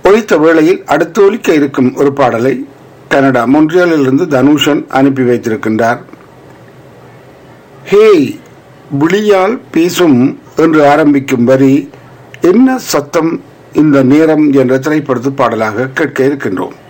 ஒலித்த வேளையில் அடுத்து ஒலிக்க இருக்கும் ஒரு பாடலை கனடா மொன்றியலிலிருந்து தனுஷன் அனுப்பி வைத்திருக்கின்றார். ஹேய் விழியால் பேசும் என்று ஆரம்பிக்கும் வரி என்ன சத்தம் இந்த நேரம் என்ற திரைப்படத்து பாடலாக கேட்க இருக்கின்றோம்.